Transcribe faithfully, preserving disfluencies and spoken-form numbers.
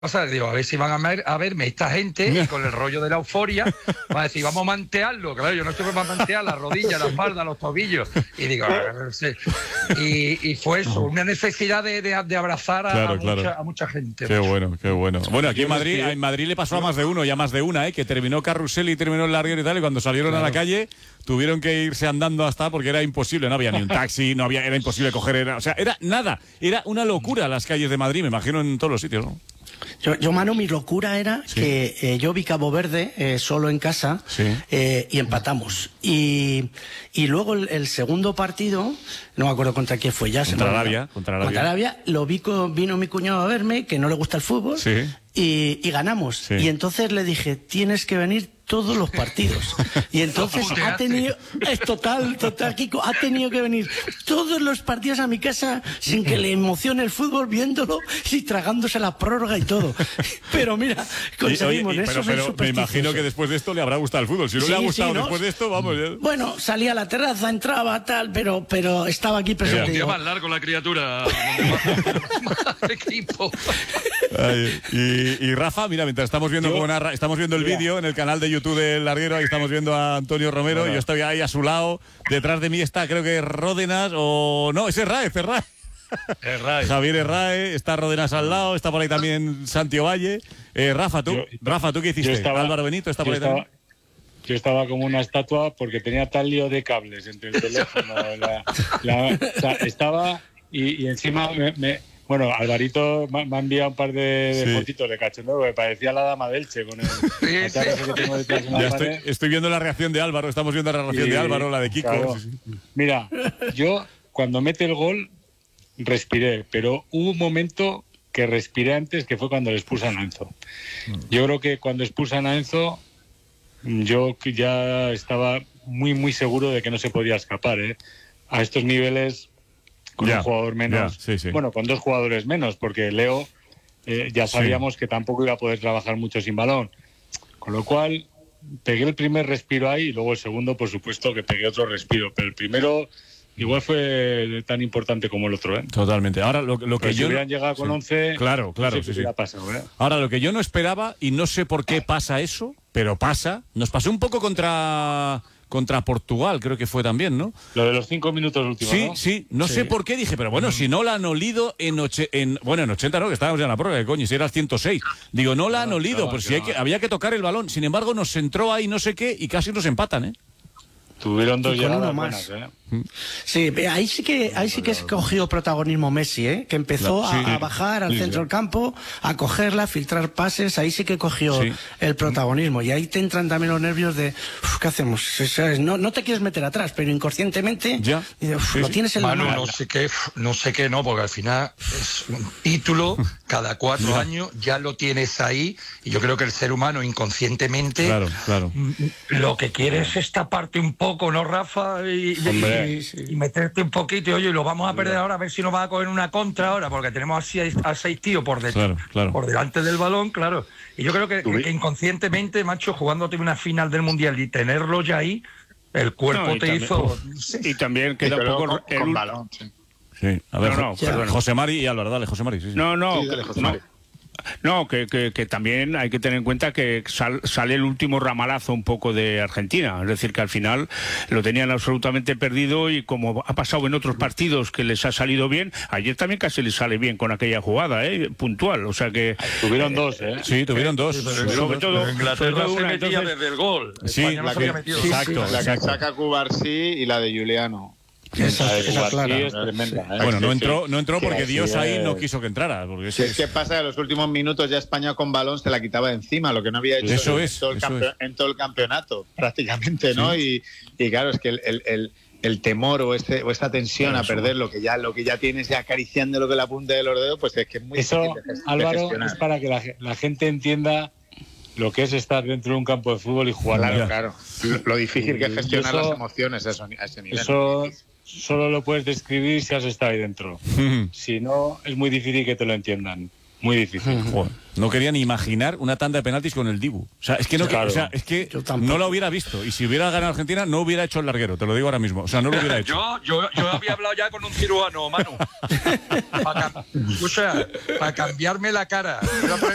O sea, digo, a ver si van a, ver, a verme esta gente y con el rollo de la euforia va a decir, vamos a mantearlo. Claro, yo no estoy para mantear las rodillas, la espalda, los tobillos. Y digo, no sé. Y, y fue eso, una necesidad de, de, de abrazar a, claro, a, claro. Mucha, a mucha gente. Qué bueno, qué bueno. Bueno, aquí Yo en Madrid, decía... en Madrid le pasó a más de uno, ya más de una, ¿eh? Que terminó Carrusel y terminó el Larguero y tal, y cuando salieron claro. a la calle tuvieron que irse andando hasta porque era imposible, no había ni un taxi, no había, era imposible coger, era, o sea, era nada, era una locura las calles de Madrid, me imagino en todos los sitios, ¿no? Yo, yo, Manu, mi locura era sí. que eh, yo vi Cabo Verde eh, solo en casa sí. eh, y empatamos. Y, y luego el, el segundo partido, no me acuerdo contra quién fue ya. Contra Arabia. Contra Arabia. Contra Arabia, lo vi con, vino mi cuñado a verme, que no le gusta el fútbol, sí. y, y ganamos. Sí. Y entonces le dije, tienes que venir todos los partidos. Y entonces ha tenido, es total, total, Kiko, ha tenido que venir todos los partidos a mi casa sin que le emocione el fútbol, viéndolo y tragándose la prórroga y todo. Pero mira, conseguimos y, oye, y, eso. Pero, pero me imagino que después de esto le habrá gustado el fútbol. Si no sí, le ha gustado sí, ¿no? después de esto, vamos. Ya. Bueno, salía a la terraza, entraba, tal, pero, pero estaba aquí presente. Qué más largo la criatura. Equipo. Ay, y, y Rafa, mira, mientras estamos viendo cómo narra, estamos viendo el vídeo en el canal de YouTube del Larguero, ahí estamos viendo a Antonio Romero, bueno. Yo estoy ahí a su lado, detrás de mí está, creo que Ródenas, o no, es Herráez, Herráez. Herráez. Javier Herráez, está Ródenas al lado, está por ahí también Santiago Valle. Eh, Rafa, ¿tú? Yo, Rafa, ¿tú qué hiciste? Estaba, Álvaro Benito está por ahí estaba, también. Yo estaba como una estatua porque tenía tal lío de cables entre el teléfono, la, la, o sea, estaba y, y encima me... me Bueno, Alvarito me ha enviado un par de, de sí. fotitos de cachondeo que parecía la dama del Che con el sí, sí. que tengo detrás en la ya estoy, estoy viendo la reacción de Álvaro, estamos viendo la reacción y, de Álvaro, la de Kiko. Claro. Sí, sí. Mira, yo cuando mete el gol respiré, pero hubo un momento que respiré antes, que fue cuando le expulsan a Enzo. Yo creo que cuando expulsan a Enzo, yo ya estaba muy, muy seguro de que no se podía escapar, ¿eh? A estos niveles... con yeah, un jugador menos, yeah, sí, sí. bueno, con dos jugadores menos, porque Leo eh, ya sabíamos sí. que tampoco iba a poder trabajar mucho sin balón, con lo cual pegué el primer respiro ahí y luego el segundo, por supuesto, que pegué otro respiro, pero el primero igual fue tan importante como el otro, ¿eh? Totalmente. Ahora lo, lo que pero yo si hubieran llegado con sí. once, claro, claro, no sé sí, sí. pasado, ¿eh? Ahora lo que yo no esperaba y no sé por qué pasa eso, pero pasa, nos pasó un poco contra contra Portugal, creo que fue también, ¿no? Lo de los cinco minutos últimos, sí, ¿no? Sí, no sí. sé por qué, dije, pero bueno, si no la han olido en, oche, en bueno, en ochenta no, que estábamos ya en la prórroga, coño, si era el ciento seis. Digo, no la han olido, claro, pues si hay que, había que tocar el balón. Sin embargo, nos entró ahí no sé qué y casi nos empatan, ¿eh? Tuvieron dos llegadas más. buenas, ¿eh? Sí, ahí sí que ahí sí que escogió protagonismo Messi, ¿eh? Que empezó sí, a, a bajar al sí, centro sí. del campo, a cogerla, a filtrar pases, ahí sí que cogió sí. el protagonismo. Y ahí te entran también los nervios de, uf, ¿qué hacemos? ¿Sabes? No, no te quieres meter atrás, pero inconscientemente ya. Y de, uf, sí, lo sí. tienes en Manu, la mano. no sé qué, no sé qué no, porque al final es un título, cada cuatro ya. años ya lo tienes ahí, y yo creo que el ser humano inconscientemente claro, claro. lo que quiere es esta parte un poco, ¿no, Rafa? Y, y, y meterte un poquito, y oye, lo vamos a perder ahora, a ver si nos va a coger una contra ahora, porque tenemos así a, a seis tíos por, de, claro, claro. por delante del balón, claro. Y yo creo que, que, que inconscientemente, macho, jugándote una final del Mundial y tenerlo ya ahí, el cuerpo no, te también, hizo... Y también queda un poco... Con, con balón, sí. Sí, a ver, no, no, José Mari y Álvaro, dale, José Mari. Sí, sí. No, no, sí, dale, José no. Mari. No, que, que, que también hay que tener en cuenta que sal, sale el último ramalazo un poco de Argentina, es decir, que al final lo tenían absolutamente perdido y como ha pasado en otros partidos que les ha salido bien, ayer también casi les sale bien con aquella jugada, ¿eh? Puntual, o sea que... Tuvieron eh, dos, ¿eh? Sí, tuvieron dos. Sí, sobre, sobre todo, Inglaterra sobre todo se una, metía entonces... desde el gol. Sí, España no la se que, había metido. exacto, sí, la exacto. que saca Cubarsí y la de Giuliano. Esa, la de esa clara. es tremenda, ¿eh? Bueno, no Sí, entró, no entró porque sí, Dios sí, ahí eh. no quiso que entrara. Porque Si es que pasa que en los últimos minutos ya España con balón se la quitaba de encima, lo que no había hecho eso en, es, todo el eso campe- es. en todo el campeonato, prácticamente, ¿no? Sí. Y, y claro, es que el, el, el, el temor o, este, o esta tensión eso. a perder lo que ya lo que ya tienes ya acariciando lo que la punta de los dedos, pues es que es muy Eso, difícil de, de Álvaro, gestionar. es para que la, la gente entienda lo que es estar dentro de un campo de fútbol y jugar. Claro, claro. Lo, lo difícil que es gestionar eso, las emociones a, eso, a ese nivel. Eso solo lo puedes describir si has estado ahí dentro. Si no, es muy difícil que te lo entiendan. Muy difícil. Joder, no quería ni imaginar una tanda de penaltis con el Dibu. O sea, es que no, claro. o sea, es que no la hubiera visto. Y si hubiera ganado Argentina, no hubiera hecho el larguero. Te lo digo ahora mismo. O sea, no lo hubiera hecho. yo, yo, yo había hablado ya con un cirujano, Manu. Para, o sea, para cambiarme la cara.